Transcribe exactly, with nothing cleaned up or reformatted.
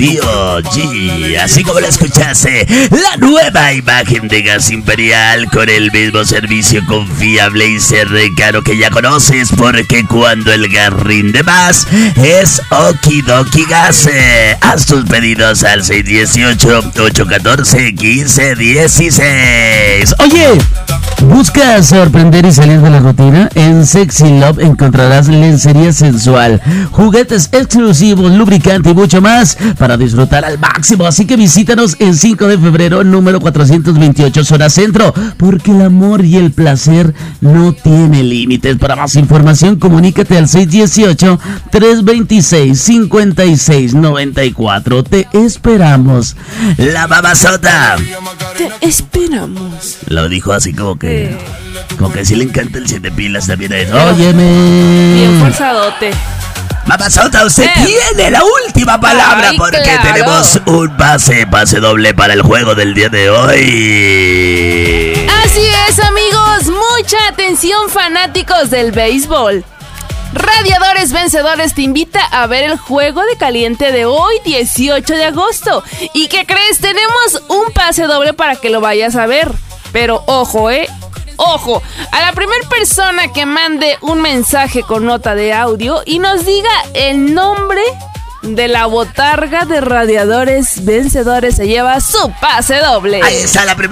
G O G, así como lo escuchaste, la nueva imagen de Gas Imperial con el mismo servicio confiable y cercano que ya conoces, porque cuando el gas rinde más es Okidoki Gas. Haz tus pedidos al seis uno ocho, ocho uno cuatro, uno cinco uno seis. Oye, ¿buscas sorprender y salir de la rutina? En Sexy Love encontrarás lencería sensual, juguetes exclusivos, lubricante y mucho más para disfrutar al máximo. Así que visítanos en cinco de febrero, número cuatrocientos veintiocho, zona centro, porque el amor y el placer no tiene límites. Para más información, comunícate al seis uno ocho, tres dos seis, cinco seis nueve cuatro. Te esperamos. La babazota. Te esperamos. Lo dijo así como que... Eh. Como que sí le encanta el siete pilas también a eso. Óyeme. Bien forzadote. Mamazota, usted Eh. tiene la última palabra. Ay, porque claro. tenemos un pase, pase doble para el juego del día de hoy. Así es, amigos. Mucha atención, fanáticos del béisbol. Radiadores Vencedores te invita a ver el juego de caliente de hoy, dieciocho de agosto. ¿Y qué crees? Tenemos un pase doble para que lo vayas a ver. Pero ojo, eh. Ojo, a la primera persona que mande un mensaje con nota de audio y nos diga el nombre de la botarga de Radiadores Vencedores se lleva su pase doble. Ahí está la primera